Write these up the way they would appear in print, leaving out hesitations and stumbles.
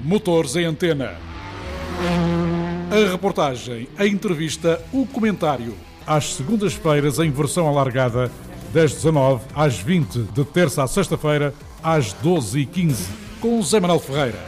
Motores em Antena. A reportagem, a entrevista, o comentário. Às segundas-feiras em versão alargada, das 19 às 20, de terça à sexta-feira, às 12h15, com Zé Manuel Ferreira.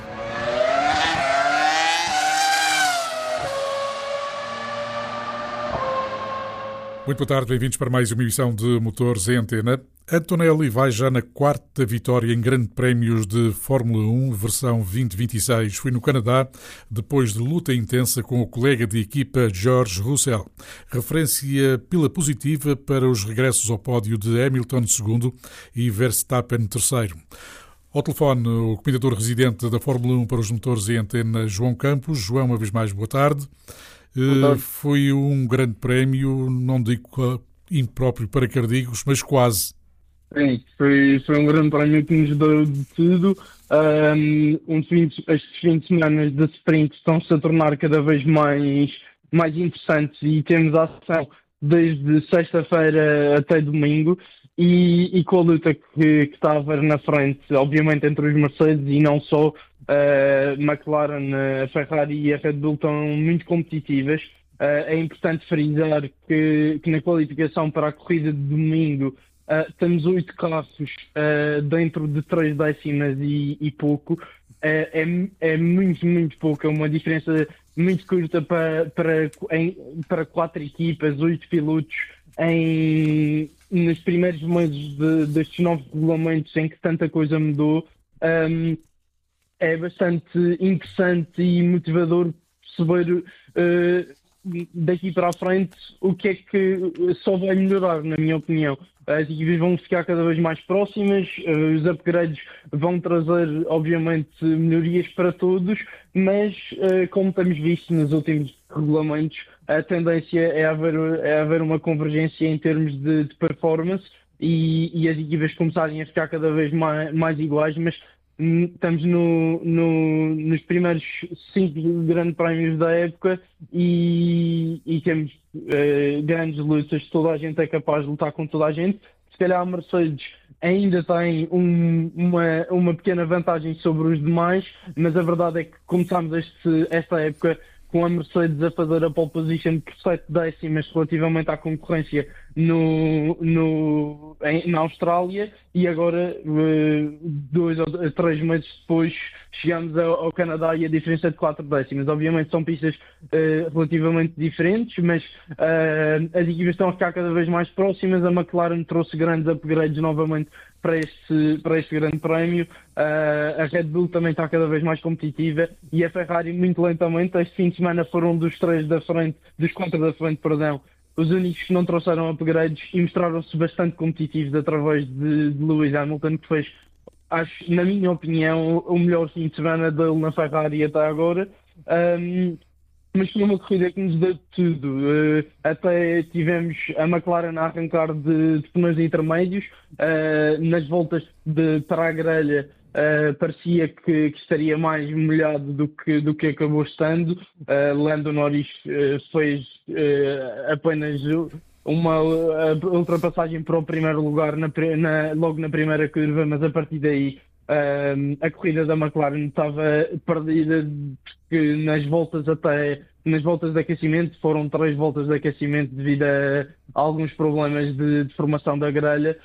Muito boa tarde, bem-vindos para mais uma emissão de Motores em Antena. Antonelli vai já na quarta vitória em Grande Prémios de Fórmula 1, versão 2026. Foi no Canadá, depois de luta intensa com o colega de equipa George Russell. Referência pila positiva para os regressos ao pódio de Hamilton segundo e Verstappen terceiro. Ao telefone, o comentador residente da Fórmula 1 para os Motores em Antena, João Campos. João, uma vez mais, boa tarde. Foi um grande prémio, não digo impróprio para cardíacos, mas quase. Sim, foi um grande prémio que nos deu de tudo. Estes fins de semana de sprint estão-se a tornar cada vez mais interessantes e temos ação desde sexta-feira até domingo e com a luta que está a haver na frente, obviamente entre os Mercedes e não só. McLaren, a Ferrari e a Red Bull estão muito competitivas. É importante frisar que na qualificação para a corrida de domingo temos 8 carros dentro de 3 décimas e pouco. É muito pouco, é uma diferença muito curta para 4 equipas, 8 pilotos nos primeiros meses destes novos regulamentos em que tanta coisa mudou. É bastante interessante e motivador perceber daqui para a frente o que é que só vai melhorar, na minha opinião. As equipes vão ficar cada vez mais próximas, os upgrades vão trazer, obviamente, melhorias para todos, mas, como temos visto nos últimos regulamentos, a tendência é haver uma convergência em termos de performance e as equipas começarem a ficar cada vez mais iguais, mas estamos nos primeiros 5 grandes prémios da época e temos grandes lutas, toda a gente é capaz de lutar com toda a gente. Se calhar a Mercedes ainda tem uma pequena vantagem sobre os demais, mas a verdade é que começámos esta época com a Mercedes a fazer a pole position por 7 décimas relativamente à concorrência na Austrália e agora, 2 ou 3 meses depois, chegamos ao Canadá e a diferença é de 4 décimas. Obviamente são pistas relativamente diferentes, mas as equipas estão a ficar cada vez mais próximas. A McLaren trouxe grandes upgrades novamente para este grande prémio. A Red Bull também está cada vez mais competitiva e a Ferrari muito lentamente. Este fim de semana foram dos 4 da frente, os únicos que não trouxeram upgrades e mostraram-se bastante competitivos através de Lewis Hamilton, que fez, acho, na minha opinião, o melhor fim de semana dele na Ferrari até agora. Mas foi uma corrida que nos deu tudo. Até tivemos a McLaren a arrancar de pneus intermédios. Nas voltas para a grelha parecia que estaria mais molhado do que acabou estando. Lando Norris fez apenas uma ultrapassagem para o primeiro lugar logo na primeira curva, mas a partir daí a corrida da McLaren estava perdida, porque nas voltas de aquecimento, foram 3 voltas de aquecimento devido a alguns problemas de formação da grelha.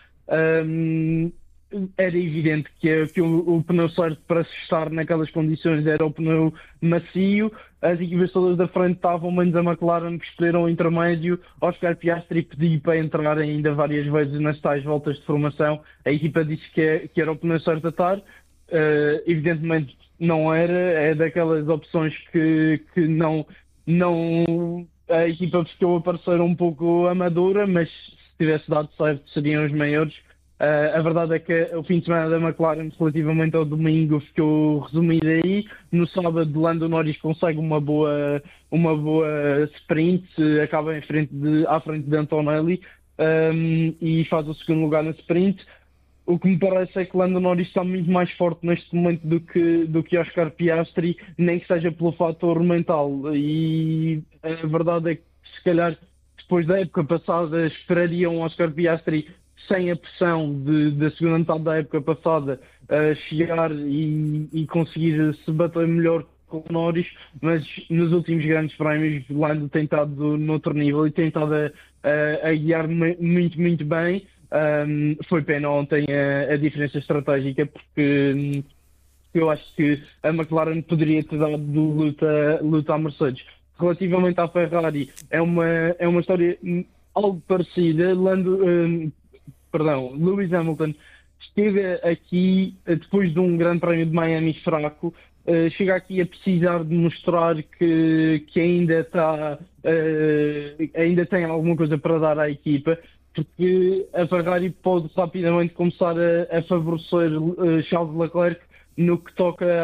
Era evidente que o pneu certo para se estar naquelas condições era o pneu macio. As equipas todas da frente estavam, menos a McLaren, que escolheram o intermédio. Oscar Piastri pediu para entrar ainda várias vezes nas tais voltas de formação. A equipa disse que era o pneu certo a estar. Evidentemente não era. É daquelas opções que não a equipa ficou a parecer um pouco amadora, mas se tivesse dado certo seriam os maiores. A verdade é que o fim de semana da McLaren relativamente ao domingo ficou resumido aí. No sábado, Lando Norris consegue uma boa sprint, acaba à frente de Antonelli e faz o segundo lugar na sprint. O que me parece é que Lando Norris está muito mais forte neste momento do que Oscar Piastri, nem que seja pelo fator mental. E a verdade é que, se calhar, depois da época passada, esperariam Oscar Piastri sem a pressão da segunda metade da época passada chegar e conseguir se bater melhor com o Norris, mas nos últimos grandes prémios Lando tem estado noutro nível e tem estado a guiar muito, muito bem. Foi pena ontem a diferença estratégica, porque eu acho que a McLaren poderia ter dado luta à Mercedes. Relativamente à Ferrari, é uma história algo parecida. Lewis Hamilton esteve aqui depois de um grande prémio de Miami fraco. Chega aqui a precisar de mostrar que ainda tem alguma coisa para dar à equipa, porque a Ferrari pode rapidamente começar a favorecer Charles Leclerc no que toca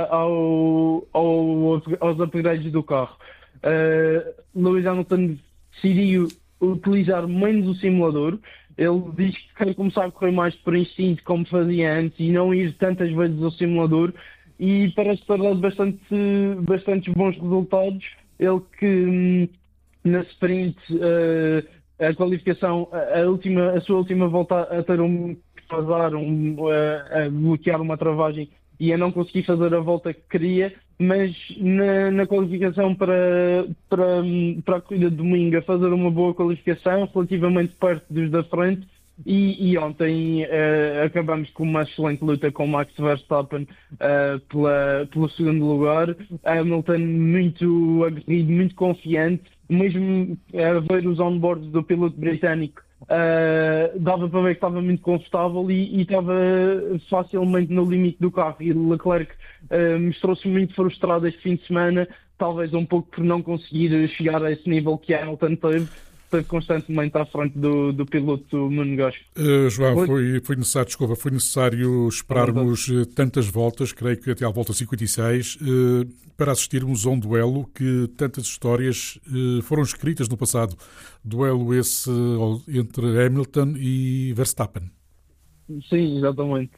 aos upgrades do carro. Lewis Hamilton decidiu utilizar menos o simulador. Ele diz que quer começar a correr mais por instinto, como fazia antes, e não ir tantas vezes ao simulador. E parece ter dado bastantes bons resultados. Ele que na sprint, a qualificação, a sua última volta a ter a bloquear uma travagem e a não conseguir fazer a volta que queria, mas na qualificação para a corrida de domingo a fazer uma boa qualificação, relativamente perto dos da frente. E ontem acabamos com uma excelente luta com Max Verstappen pelo segundo lugar. Hamilton muito aguerrido, muito confiante, mesmo a ver os onboards do piloto britânico, dava para ver que estava muito confortável e estava facilmente no limite do carro. E Leclerc mostrou-se muito frustrado este fim de semana, talvez um pouco por não conseguir chegar a esse nível que Hamilton teve constantemente à frente do piloto monegasco. João, foi necessário esperarmos tantas voltas, creio que até à volta 56, para assistirmos a um duelo que tantas histórias foram escritas no passado. Duelo esse entre Hamilton e Verstappen. Sim, exatamente.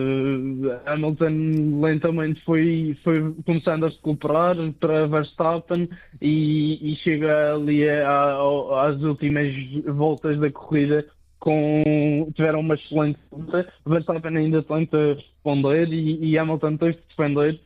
Hamilton lentamente foi começando a se recuperar para Verstappen e chega ali às últimas voltas da corrida tiveram uma excelente luta. Verstappen ainda tenta responder e Hamilton teve de defender.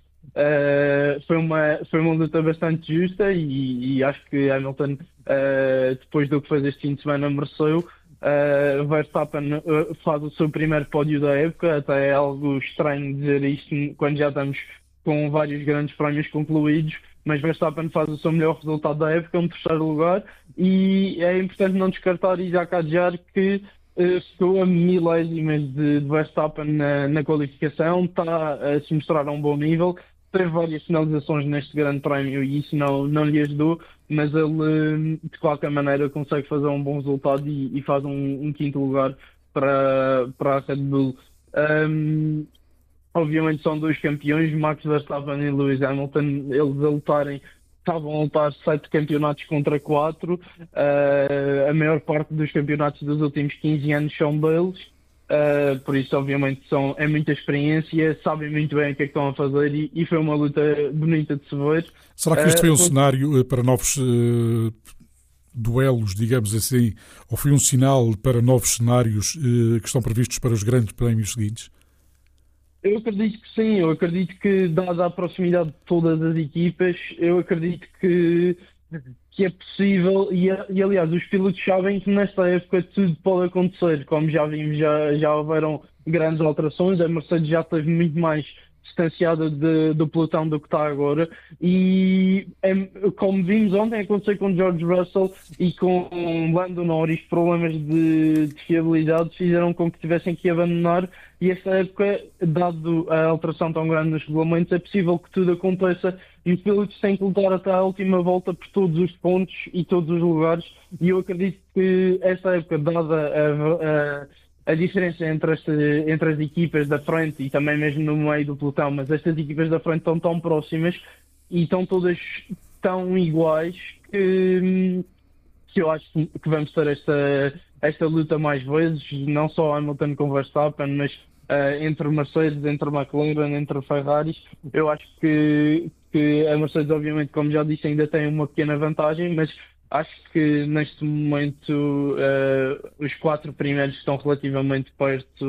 Foi uma luta bastante justa e acho que Hamilton, depois do que fez este fim de semana, mereceu. Verstappen faz o seu primeiro pódio da época, até é algo estranho dizer isto quando já estamos com vários grandes prémios concluídos, mas Verstappen faz o seu melhor resultado da época, um terceiro lugar, e é importante não descartar Isaac Hadjar, que ficou a milésimas de Verstappen na qualificação, está a se mostrar a um bom nível. Teve várias finalizações neste grande prémio e isso não lhe ajudou, mas ele de qualquer maneira consegue fazer um bom resultado e faz um quinto lugar para a Red Bull. Obviamente são dois campeões, Max Verstappen e Lewis Hamilton. Eles estavam a lutar 7 campeonatos contra 4. A maior parte dos campeonatos dos últimos 15 anos são deles. Por isso, obviamente, é muita experiência, sabem muito bem o que é que estão a fazer e foi uma luta bonita de se ver. Será que este foi um cenário para novos duelos, digamos assim, ou foi um sinal para novos cenários que estão previstos para os grandes prémios seguintes? Eu acredito que sim, eu acredito que, dada a proximidade de todas as equipas, eu acredito que é possível e aliás os pilotos sabem que nesta época tudo pode acontecer, como já vimos, já houveram grandes alterações, a Mercedes já esteve muito mais distanciada do pelotão do que está agora e como vimos ontem acontecer com George Russell e com Lando Norris, problemas de fiabilidade fizeram com que tivessem que abandonar e esta época, dado a alteração tão grande nos regulamentos, é possível que tudo aconteça e os pilotos têm que lutar até a última volta por todos os pontos e todos os lugares e eu acredito que esta época, dada a diferença entre as equipas da frente e também mesmo no meio do pelotão, mas estas equipas da frente estão tão próximas e estão todas tão iguais que eu acho que vamos ter esta luta mais vezes, não só Hamilton com Verstappen, mas entre Mercedes, entre McLaren, entre Ferraris. Eu acho que a Mercedes, obviamente, como já disse, ainda tem uma pequena vantagem, mas acho que neste momento os 4 primeiros estão relativamente perto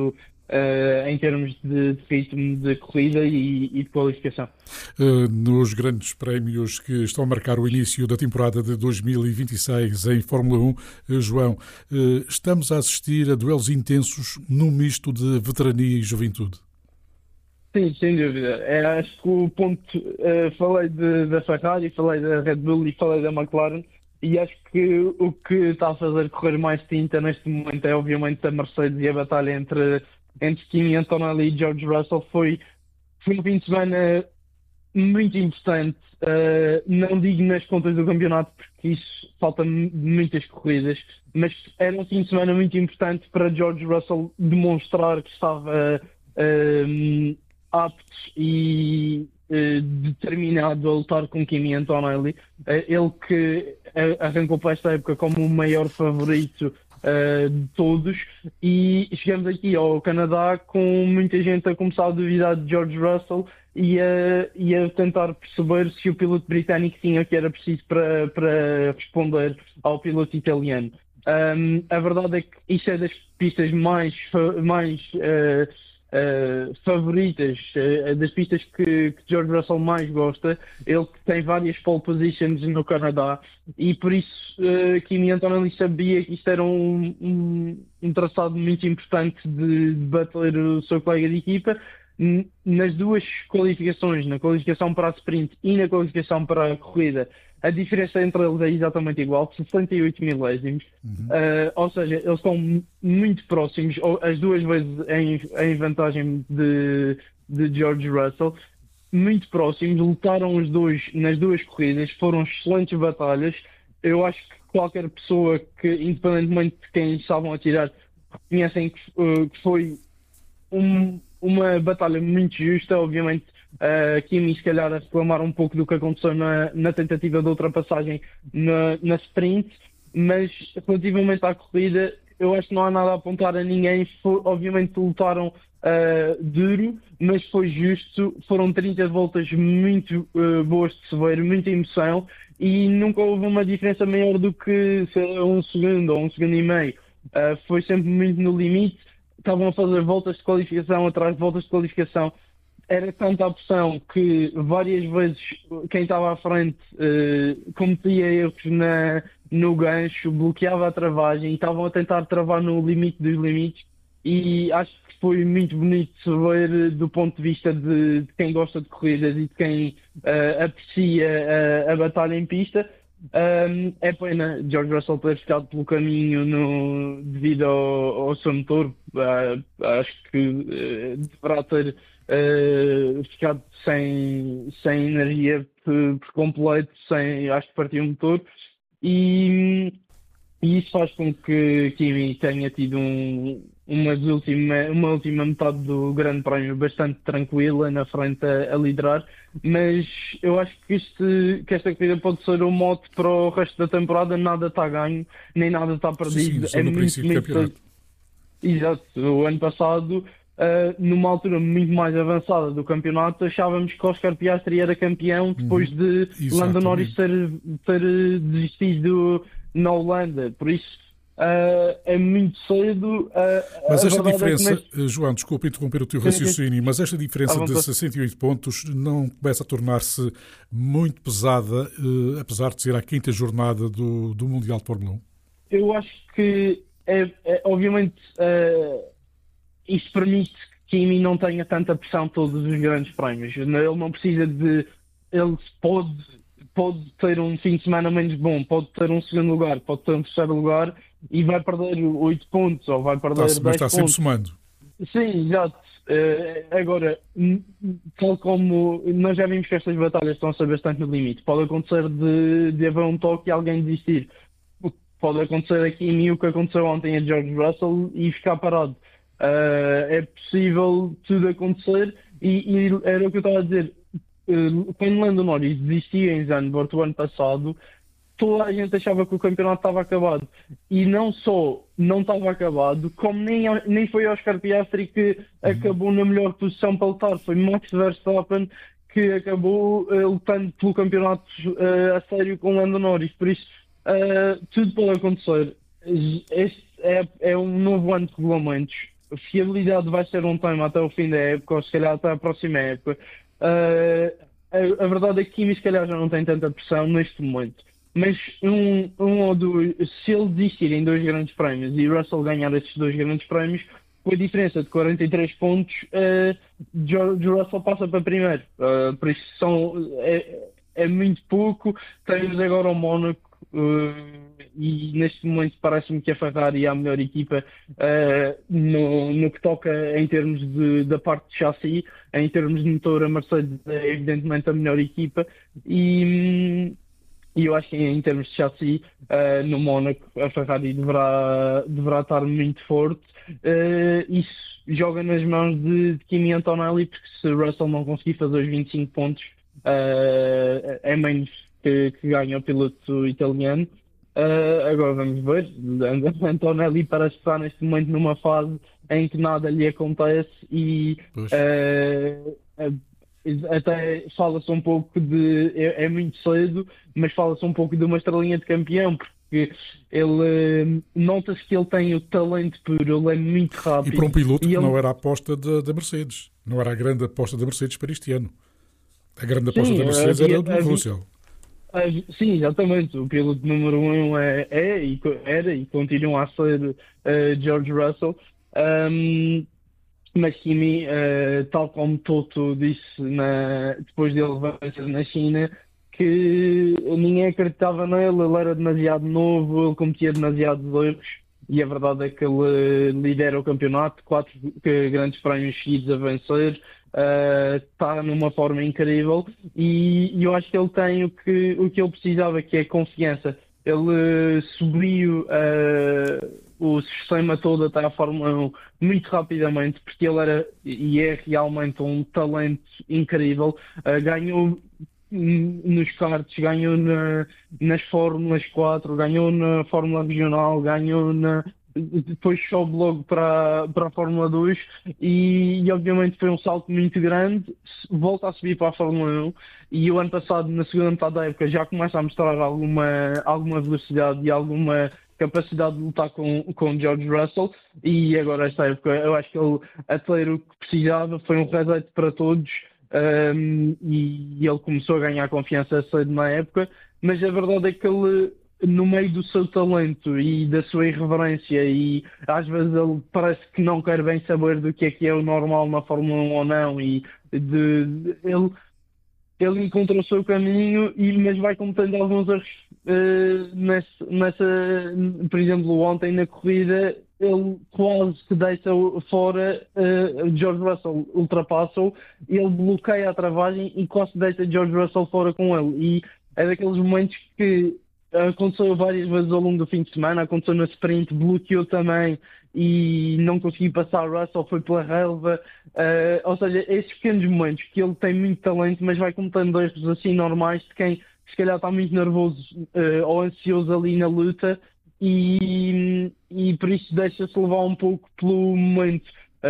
em termos de ritmo de corrida e de qualificação. Nos grandes prémios que estão a marcar o início da temporada de 2026 em Fórmula 1, João, estamos a assistir a duelos intensos num misto de veterania e juventude. Sim, sem dúvida. Acho que o ponto, falei da Ferrari, falei da Red Bull e falei da McLaren, e acho que o que está a fazer correr mais tinta neste momento é obviamente a Mercedes, e a batalha entre Kimi Antonelli e George Russell foi um fim de semana muito importante. Não digo nas contas do campeonato, porque isso falta muitas corridas, mas era um fim de semana muito importante para George Russell demonstrar que estava apto e determinado a lutar com Kimi Antonelli. Ele que arrancou para esta época como o maior favorito de todos, e chegamos aqui ao Canadá com muita gente a começar a duvidar de George Russell e a tentar perceber se o piloto britânico tinha o que era preciso para responder ao piloto italiano. A verdade é que isto é das pistas mais favoritas, das pistas que George Russell mais gosta. Ele que tem várias pole positions no Canadá, e por isso Kimi Antonelli sabia que isto era um traçado muito importante de bater o seu colega de equipa. Nas duas qualificações, na qualificação para a sprint e na qualificação para a corrida, a diferença entre eles é exatamente igual, 68 milésimos. Ou seja, eles estão muito próximos, as duas vezes em vantagem de George Russell, muito próximos. Lutaram os dois nas duas corridas, foram excelentes batalhas. Eu acho que qualquer pessoa que, independentemente de quem estavam a tirar, reconhecem que foi uma batalha muito justa. Obviamente, Kimi se calhar a reclamar um pouco do que aconteceu na tentativa de ultrapassagem na sprint, mas relativamente à corrida eu acho que não há nada a apontar a ninguém. Obviamente lutaram duro, mas foi justo. Foram 30 voltas muito boas de se ver, muita emoção, e nunca houve uma diferença maior do que um segundo ou um segundo e meio. Foi sempre muito no limite. Estavam a fazer voltas de qualificação atrás de voltas de qualificação. Era tanta a pressão que várias vezes quem estava à frente cometia erros no gancho, bloqueava a travagem, e estavam a tentar travar no limite dos limites, e acho que foi muito bonito de se ver do ponto de vista de quem gosta de corridas e de quem aprecia a batalha em pista. É pena George Russell ter ficado pelo caminho devido ao seu motor. Acho que deverá ter ficado sem energia por completo, acho que partiu o motor, e isso faz com que Kimi tenha tido uma última metade do Grande Prémio bastante tranquila na frente a liderar. Mas eu acho que esta corrida pode ser um mote para o resto da temporada. Nada está ganho, nem nada está perdido. Sim, no princípio do campeonato. Exato. O ano passado, numa altura muito mais avançada do campeonato, achávamos que Oscar Piastri era campeão depois de Lando Norris ter desistido na Holanda. Por isso é muito cedo. Mas esta diferença, João, desculpa interromper o teu raciocínio, mas esta diferença de 68 pontos não começa a tornar-se muito pesada, apesar de ser a quinta jornada do Mundial de Fórmula 1? Eu acho que, obviamente, isso permite que Kimi não tenha tanta pressão todos os grandes prémios. Ele não precisa de... Ele pode ter um fim de semana menos bom, pode ter um segundo lugar, pode ter um terceiro lugar, e vai perder 8 pontos, ou vai perder 10 pontos. Mas está sempre somando. Sim, exato. Agora, tal como nós já vimos que estas batalhas estão a ser bastante no limite, pode acontecer de haver um toque e alguém desistir. Pode acontecer aqui em mim o que aconteceu ontem a George Russell e ficar parado. É possível tudo acontecer, e era o que eu estava a dizer. Quando Lando Norris desistia em Zandvoort o ano passado, toda a gente achava que o campeonato estava acabado. E não só não estava acabado, como nem foi Oscar Piastri que acabou na melhor posição para lutar. Foi Max Verstappen que acabou lutando pelo campeonato a sério com Lando Norris. Por isso, tudo pode acontecer. Este é um novo ano de regulamentos. fiabilidade vai ser um tema até o fim da época, ou se calhar até a próxima época. A verdade é que Kimi se calhar já não tem tanta pressão neste momento. Mas um ou dois, se ele desistir em dois grandes prémios e Russell ganhar esses dois grandes prémios, com a diferença de 43 pontos, George Russell passa para primeiro. Por isso é muito pouco. Temos agora o Mónaco, e neste momento parece-me que a Ferrari é a melhor equipa no que toca em termos da parte de chassi. Em termos de motor, a Mercedes é evidentemente a melhor equipa. E eu acho que em termos de chassi, no Mónaco, a Ferrari deverá estar muito forte. Isso joga nas mãos de Kimi Antonelli, porque se Russell não conseguir fazer os 25 pontos, é menos que ganha o piloto italiano. Agora vamos ver. Antonelli parece estar neste momento numa fase em que nada lhe acontece e até fala-se um pouco é muito cedo, mas fala-se um pouco de uma estrelinha de campeão, porque ele nota-se que ele tem o talento puro, ele é muito rápido. E para um piloto que não era a aposta da Mercedes, não era a grande aposta da Mercedes para este ano. A grande aposta da Mercedes era o do Russell. Sim, exatamente. O piloto número 1 era e continua a ser George Russell. Mas Kimi, tal como Toto disse depois dele vencer na China, que ninguém acreditava nele, ele era demasiado novo, ele cometia demasiados erros, e a verdade é que ele lidera o campeonato, 4 grandes prémios seguidos a vencer, está numa forma incrível, e eu acho que ele tem o que ele precisava, que é confiança. Ele subiu o sistema todo até à Fórmula 1 muito rapidamente, porque ele era e é realmente um talento incrível. Ganhou nos karts, ganhou nas Fórmulas 4, ganhou na Fórmula Regional, ganhou depois sobe logo para a Fórmula 2 e obviamente foi um salto muito grande, volta a subir para a Fórmula 1 e o ano passado, na segunda metade da época, já começa a mostrar alguma velocidade e alguma capacidade de lutar com George Russell, e agora esta época eu acho que ele a ter o que precisava, foi um reset para todos, e ele começou a ganhar confiança cedo na época, mas a verdade é que ele, no meio do seu talento e da sua irreverência, e às vezes ele parece que não quer bem saber do que é o normal na Fórmula 1 ou não, e ele encontra o seu caminho, mas vai cometendo alguns erros por exemplo, ontem na corrida, ele quase que deixa fora George Russell, ultrapassa-o, ele bloqueia a travagem e quase deixa George Russell fora com ele. E é daqueles momentos que aconteceu várias vezes ao longo do fim de semana, aconteceu no sprint, bloqueou também e não conseguiu passar Russell, foi pela relva. Ou seja, esses pequenos momentos que ele tem muito talento, mas vai cometendo erros assim normais de quem se calhar está muito nervoso ou ansioso ali na luta, e por isso deixa-se levar um pouco pelo momento.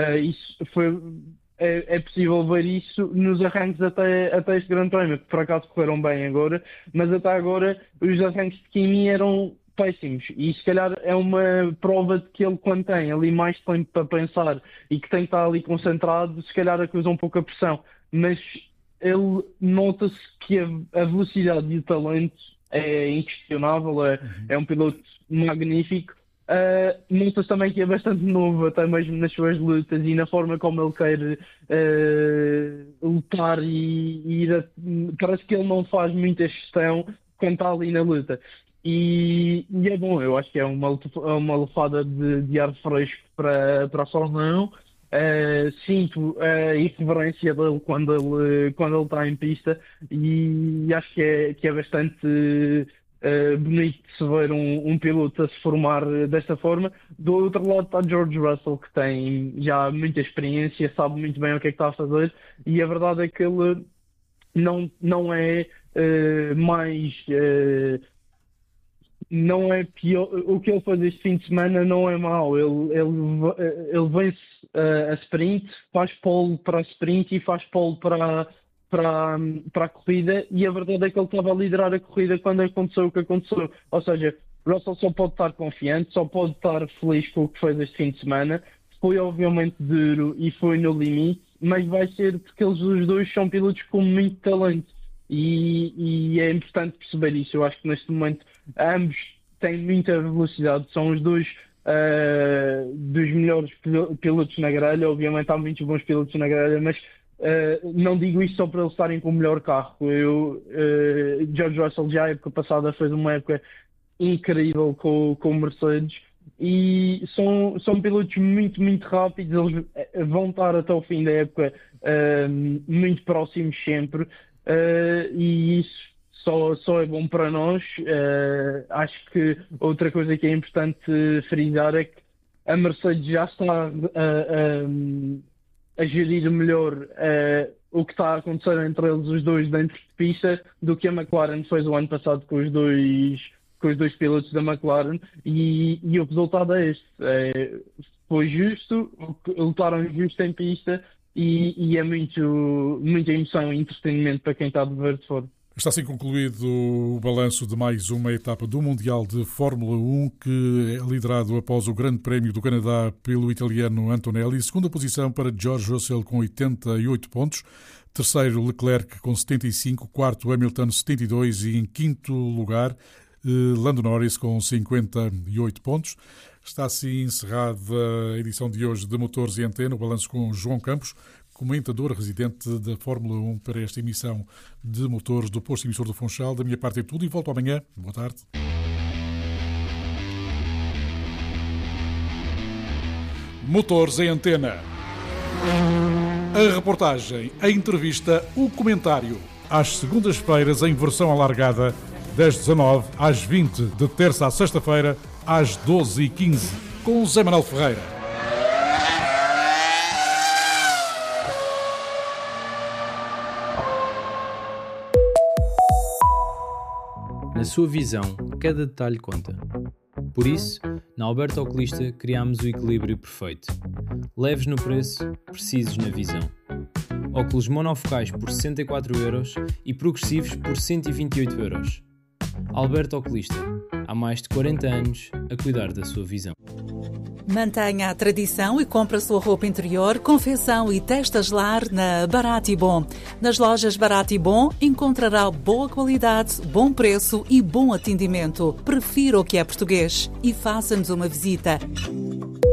É possível ver isso nos arranques até este grande prémio, que por acaso correram bem agora, mas até agora os arranques de Kimi eram péssimos, e se calhar é uma prova de que ele, quando tem ali mais tempo para pensar e que tem que estar ali concentrado, se calhar acusa um pouco a pressão, mas ele nota-se que a velocidade e o talento é inquestionável, é um piloto magnífico. Nota-se também que é bastante novo, até mesmo nas suas lutas e na forma como ele quer lutar e ir parece que ele não faz muita gestão quando está ali na luta. E é bom, eu acho que é uma lufada de ar fresco para a Fórmula 1. Sinto a irreverência dele quando ele está em pista, e acho que é bastante bonito de se ver um piloto a se formar desta forma. Do outro lado está George Russell, que tem já muita experiência, sabe muito bem o que é que está a fazer, e a verdade é que ele não é mais... não é pior, o que ele faz este fim de semana não é mau. Ele vence a sprint, faz pole para a sprint e faz pole para a corrida, e a verdade é que ele estava a liderar a corrida quando aconteceu o que aconteceu. Ou seja, Russell só pode estar confiante, só pode estar feliz com o que fez este fim de semana, foi obviamente duro e foi no limite, mas vai ser porque eles os dois são pilotos com muito talento e é importante perceber isso. Eu acho que neste momento ambos têm muita velocidade, são os dois dos melhores pilotos na grelha. Obviamente há muitos bons pilotos na grelha, mas não digo isso só para eles estarem com o melhor carro. George Russell já a época passada fez uma época incrível com o Mercedes e são pilotos muito, muito rápidos. Eles vão estar até o fim da época muito próximos sempre, e isso só é bom para nós. Acho que outra coisa que é importante frisar é que a Mercedes já está a gerir melhor o que está a acontecer entre eles os dois dentro de pista do que a McLaren fez o ano passado com os dois pilotos da McLaren, e o resultado é este. Foi justo, lutaram justo em pista e é muita emoção e entretenimento para quem está de ver de fora. Está assim concluído o balanço de mais uma etapa do Mundial de Fórmula 1, que é liderado após o Grande Prémio do Canadá pelo italiano Antonelli. Segunda posição para George Russell com 88 pontos. Terceiro, Leclerc com 75. Quarto, Hamilton 72. E em quinto lugar, Lando Norris com 58 pontos. Está assim encerrada a edição de hoje de Motores e Antena, o balanço com João Campos, comentador residente da Fórmula 1 para esta emissão de motores do posto emissor do Funchal. Da minha parte é tudo e volto amanhã. Boa tarde. Motores em Antena. A reportagem, a entrevista, o comentário. Às segundas-feiras em versão alargada, das 19 às 20, de terça à sexta-feira, às 12h15, com Zé Manuel Ferreira. Na sua visão, cada detalhe conta. Por isso, na Alberto Oculista criámos o equilíbrio perfeito. Leves no preço, precisos na visão. Óculos monofocais por 64€ e progressivos por 128€. Alberto Oculista, há mais de 40 anos a cuidar da sua visão. Mantenha a tradição e compre a sua roupa interior, confecção e testas lar na Barato e Bom. Nas lojas Barato e Bom encontrará boa qualidade, bom preço e bom atendimento. Prefira o que é português e faça-nos uma visita.